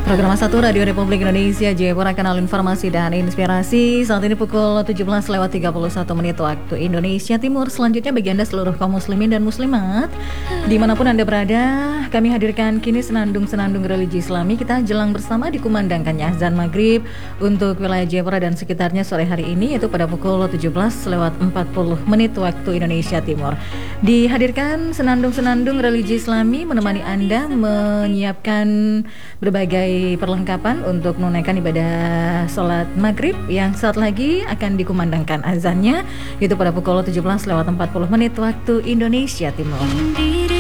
Program 1 Radio Republik Indonesia Jayapura, kanal informasi dan inspirasi. Saat ini pukul 17:31 waktu Indonesia Timur. Selanjutnya bagi Anda seluruh kaum muslimin dan muslimat dimanapun Anda berada, kami hadirkan kini senandung-senandung religi Islami. Kita jelang bersama dikumandangkannya azan maghrib untuk wilayah Jayapura dan sekitarnya sore hari ini, yaitu pada pukul 17:40 waktu Indonesia Timur. Dihadirkan senandung-senandung religi Islami menemani Anda menyiapkan berbagai perlengkapan untuk menunaikan ibadah sholat maghrib yang saat lagi akan dikumandangkan azannya, yaitu pada pukul 17:40 waktu Indonesia Timur.